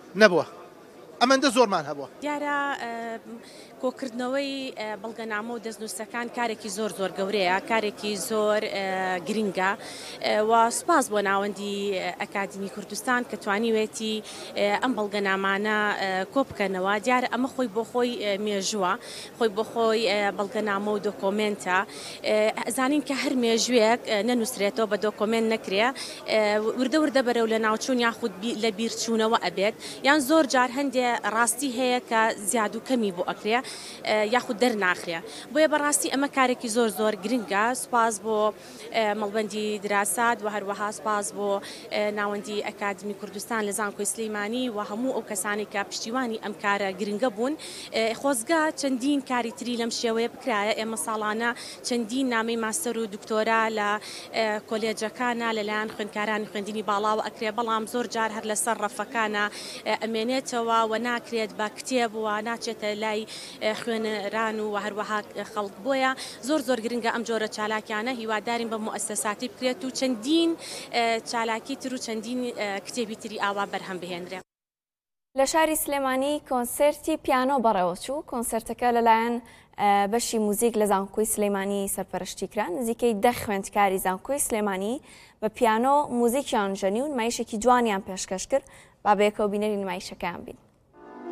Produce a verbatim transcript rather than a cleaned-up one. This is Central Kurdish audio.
نەبووە ئەمەندە زۆرمان هەبووە. دیارە کۆکردنەوەی بەڵگەنامە و دەستنووسەکان کارێکی زۆر زۆر گەورەیە، کارێکی زۆر گرنگە و سوپاس بۆ ناوەندی ئەکادمی کوردستان کە توانیوێتی ئەم بەڵگەنامانە کۆ بکەنەوە. دیارە ئەمە خۆی بۆ خۆی مێژووە، خۆی بۆ خۆی بەڵگەنامە و دۆکۆمنتە. ئەزانین کە هەر مێژوێک نەنووسرێتەوە بە دۆکۆمنت نەکرێ، وردە وردە بەرەو لە ناوچوون یاخود لە بیرچوونەوە ئەبێت، یان زۆر جار هەندێ ڕاستی هەیە کە زیاد و کەمی بۆ ئەکرێ یاخود دەرناخرێ. بۆیە بەڕاستی ئەمە کارێکی زۆر زۆر گرنگە. سوپاس بۆ مەڵبەندی دراسات و هەروەها سوپاس بۆ ناوەندی ئەکادمی کوردستان لە زانکۆی سلەیمانی و هەموو ئەو کەسانی کە پشتیوانی ئەم کارە گرنگە بوون. خۆزگا چەندین کاری تری لەم شێوەیە بکرایە. ئێمە ساڵانە چەندین نامەی ماستەر و دکتۆرا لە کۆلێجەکانە لەلایەن خوێندکارانی خوێندنی باڵاوە ئەکرێ، بەڵام زۆر جار هەر لەسەر ڕەفەکانە ئەمێنێتەوە و ناکرێت بە کتێب و ناچێتە لای خوێنەران و هەروەها خەڵک. بۆیە زۆر زۆر گرنگە ئەم جۆرە چالاکیانە هیوادارین بە موسساتی بکرێت و چەندین چالاکی تر و چەندین کتێبی تری ئاوا بەرهەم بهێنرێ. لە شاری سلێمانی کۆنسرتی پیانۆ بەڕێوەچوو. کۆنسرتەکە لەلایەن بەشی موزیک لە زانکۆی سلێمانی سەرپەرشتی کران. نزیکەی دە خوێندکاری زانکۆی سلێمانی بە پیانۆ موزیکیان ژەنی و نمایشێکی جوانیان پێشکەش کرد. با بەیەکەوە بینەری نمایشەکەیان بین.